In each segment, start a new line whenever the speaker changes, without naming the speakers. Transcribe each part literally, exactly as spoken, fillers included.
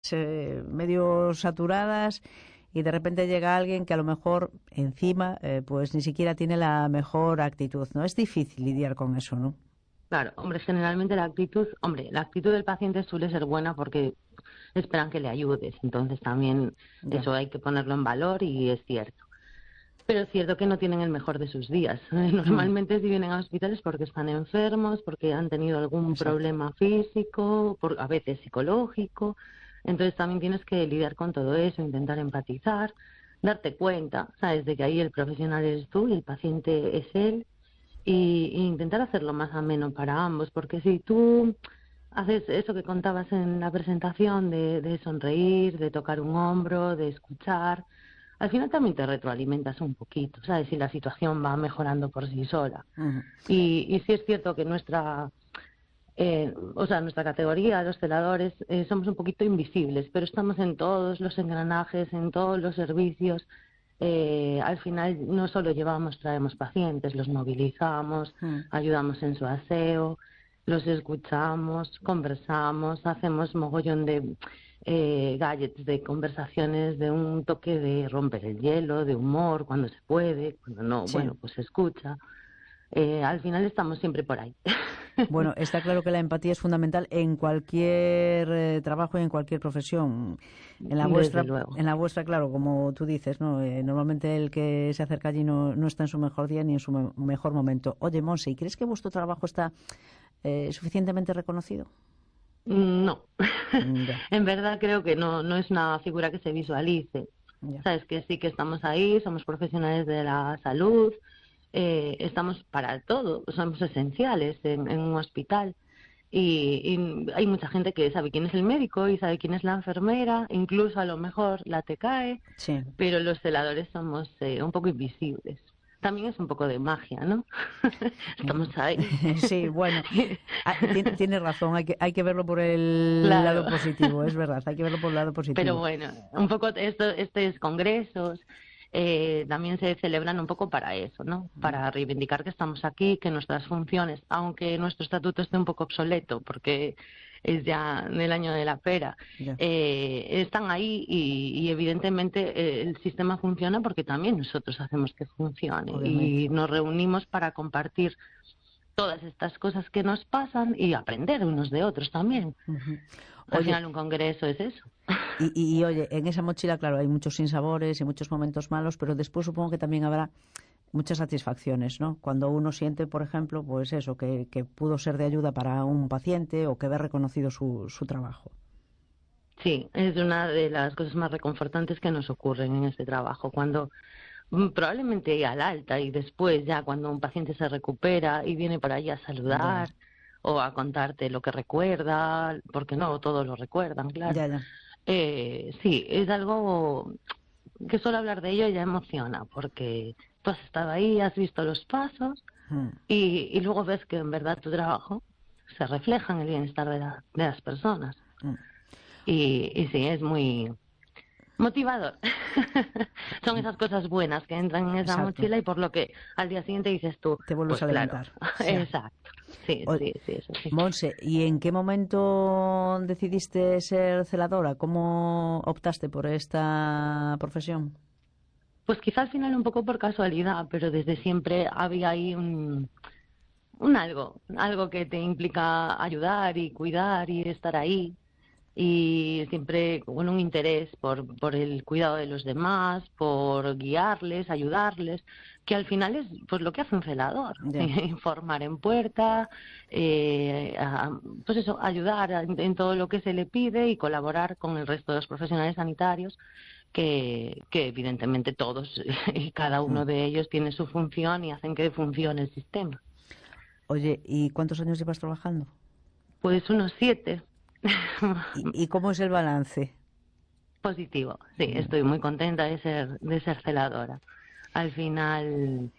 eh, medio saturadas y de repente llega alguien que a lo mejor encima eh, pues ni siquiera tiene la mejor actitud, ¿no? Es difícil lidiar con eso, ¿no?
Claro, hombre, generalmente la actitud, hombre, la actitud del paciente suele ser buena porque esperan que le ayudes, entonces también
Ya.
eso hay que ponerlo en valor y es cierto. Pero es cierto que no tienen el mejor de sus días. Normalmente si vienen a hospitales porque están enfermos, porque han tenido algún
Exacto.
problema físico, por, a veces psicológico. Entonces también tienes que lidiar con todo eso, intentar empatizar, darte cuenta, sabes, de que ahí el profesional eres tú y el paciente es él, y, y intentar hacerlo más ameno para ambos, porque si tú haces eso que contabas en la presentación de, de sonreír, de tocar un hombro, de escuchar, al final también te retroalimentas un poquito, ¿sabes? Si la situación va mejorando por sí sola.
Ujú.
Y, y sí es cierto que nuestra, eh, o sea, nuestra categoría, los celadores, eh, somos un poquito invisibles, pero estamos en todos los engranajes, en todos los servicios. Eh, al final no solo llevamos, traemos pacientes, los movilizamos,
Mm.
ayudamos en su aseo, los escuchamos, conversamos, hacemos mogollón de eh, gadgets, de conversaciones, de un toque de romper el hielo, de humor, cuando se puede, cuando no,
Sí.
bueno, pues se escucha. Eh, al final estamos siempre por ahí.
Bueno, está claro que la empatía es fundamental en cualquier eh, trabajo y en cualquier profesión. En la
Desde
vuestra,
luego.
en la vuestra, claro, como tú dices, ¿no? Eh, normalmente el que se acerca allí no, no está en su mejor día ni en su me- mejor momento. Oye, Monse, ¿y crees que vuestro trabajo está eh, suficientemente reconocido?
No,
Mm, Ya,
en verdad creo que no, no es una figura que se visualice.
ya.
Sabes que sí que estamos ahí, somos profesionales de la salud, eh, estamos para todo, somos esenciales en, en un hospital. Y, y hay mucha gente que sabe quién es el médico y sabe quién es la enfermera, incluso a lo mejor la te cae,
Sí.
pero los celadores somos eh, un poco invisibles. También es un poco de magia, ¿no? Estamos ahí.
Sí, bueno, ah, ti- tienes razón, hay que, hay que verlo por el lado
Claro.
positivo, es verdad, hay que verlo por el lado
Pero
positivo.
bueno, un poco esto, estos congresos eh, también se celebran un poco para eso, ¿no? Para reivindicar que estamos aquí, que nuestras funciones, aunque nuestro estatuto esté un poco obsoleto, porque es ya del año de la pera,
Ya,
eh, están ahí y, y evidentemente eh, el sistema funciona porque también nosotros hacemos que funcione
obviamente.
y nos reunimos para compartir todas estas cosas que nos pasan y aprender unos de otros también.
Ujú.
Al
Oye,
final un congreso es eso.
y, y, y, oye, en esa mochila, claro, hay muchos sinsabores y muchos momentos malos, pero después supongo que también habrá muchas satisfacciones, ¿no? Cuando uno siente, por ejemplo, pues eso, que, que pudo ser de ayuda para un paciente o que ve reconocido su, su trabajo.
Sí, es una de las cosas más reconfortantes que nos ocurren en este trabajo, cuando mm, probablemente al alta y después ya cuando un paciente se recupera y viene por ahí a
Ya,
saludar o a contarte lo que recuerda, porque no todos lo recuerdan, claro.
ya, ya.
Eh, sí, es algo que solo hablar de ello ya emociona, porque tú has estado ahí, has visto los pasos
Mm.
y, y luego ves que en verdad tu trabajo se refleja en el bienestar de, la- de las personas.
Mm.
Y, y sí, es muy motivador. Son esas cosas buenas que entran en esa
Exacto.
mochila y por lo que al día siguiente dices tú,
Te vuelves
pues
a
claro,
levantar. Sí.
exacto. Sí,
O-
sí, sí, eso sí.
Monse, ¿y en qué momento decidiste ser celadora? ¿Cómo optaste por esta profesión?
Pues quizá al final un poco por casualidad, pero desde siempre había ahí un, un algo, algo que te implica ayudar y cuidar y estar ahí. Y siempre con un interés por, por el cuidado de los demás, por guiarles, ayudarles, que al final es pues lo que hace un celador,
Ya.
informar en puerta, eh, a- pues eso, ayudar en, en todo lo que se le pide y colaborar con el resto de los profesionales sanitarios, que, que evidentemente todos y cada
Mm.
uno de ellos tiene su función y hacen que funcione el sistema.
Oye, ¿y cuántos años llevas trabajando?
Pues unos siete.
¿Y, y cómo es el balance?
Positivo, sí,
Ya.
estoy muy contenta de ser, de ser celadora. Al final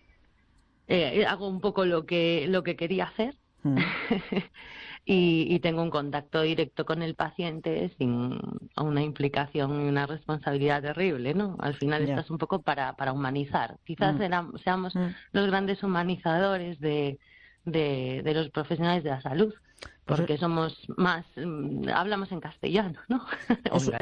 eh, hago un poco lo que, lo que quería hacer
Mm.
y, y tengo un contacto directo con el paciente sin una implicación y una responsabilidad terrible, ¿no? Al final
Ya.
estás un poco para, para humanizar. Quizás
Mm.
eram- seamos
Mm.
los grandes humanizadores de, de, de los profesionales de la salud.
Pues
porque somos más, mm, hablamos en castellano, ¿no?
Eso,